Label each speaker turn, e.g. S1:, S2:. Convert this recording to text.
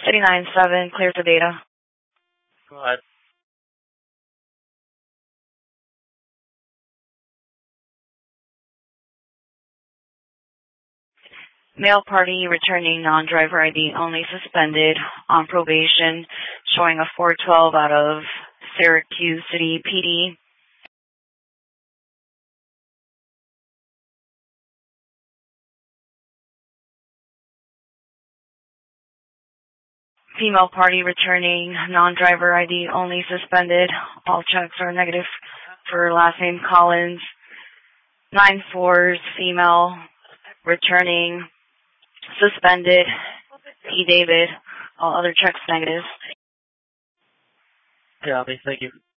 S1: City 9-7, clear for data.
S2: Go ahead.
S1: Male party returning non-driver ID only suspended on probation, showing a 412 out of Syracuse City PD. Female party returning non-driver ID only suspended. All checks are negative for last name Collins. 9-4's female returning suspended. P. David. All other checks negative.
S2: Yeah, thank you.